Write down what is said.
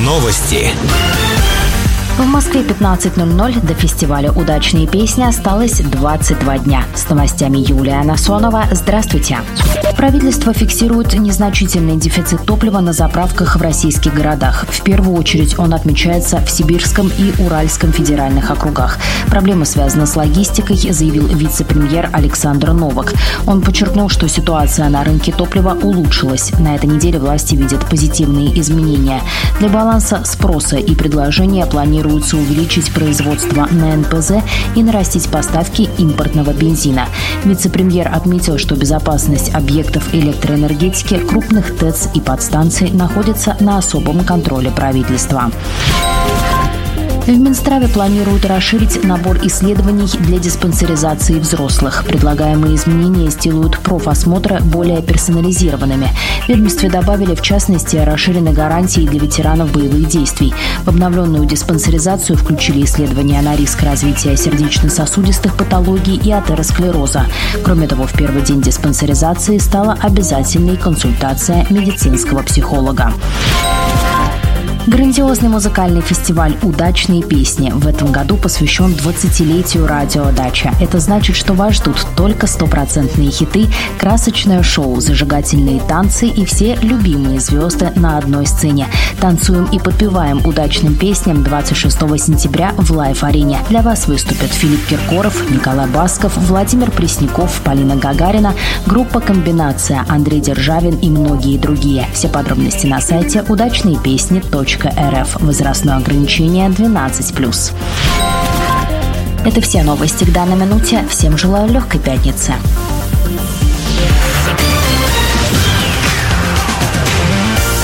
Новости. В Москве 15:00 до фестиваля «Удачные песни» осталось 22 дня. С новостями Юлия Насонова. Здравствуйте. Правительство фиксирует незначительный дефицит топлива на заправках в российских городах. В первую очередь он отмечается в Сибирском и Уральском федеральных округах. Проблема связана с логистикой, заявил вице-премьер Александр Новак. Он подчеркнул, что ситуация на рынке топлива улучшилась. На этой неделе власти видят позитивные изменения. Для баланса спроса и предложения планируется увеличить производство на НПЗ и нарастить поставки импортного бензина. Вице-премьер отметил, что безопасность объектов электроэнергетики, крупных ТЭЦ и подстанций находится на особом контроле правительства. В Минздраве планируют расширить набор исследований для диспансеризации взрослых. Предлагаемые изменения сделают профосмотры более персонализированными. В ведомстве добавили, в частности, расширены гарантии для ветеранов боевых действий. В обновленную диспансеризацию включили исследования на риск развития сердечно-сосудистых патологий и атеросклероза. Кроме того, в первый день диспансеризации стала обязательной консультация медицинского психолога. Грандиозный музыкальный фестиваль «Удачные песни» в этом году посвящен 20-летию радио «Дача». Это значит, что вас ждут только стопроцентные хиты, красочное шоу, зажигательные танцы и все любимые звезды на одной сцене. Танцуем и подпеваем удачным песням 26 сентября в Лайв-арене. Для вас выступят Филипп Киркоров, Николай Басков, Владимир Пресняков, Полина Гагарина, группа «Комбинация», Андрей Державин и многие другие. Все подробности на сайте удачныепесни.рф. Возрастное ограничение 12+. Это все новости к данной минуте. Всем желаю легкой пятницы.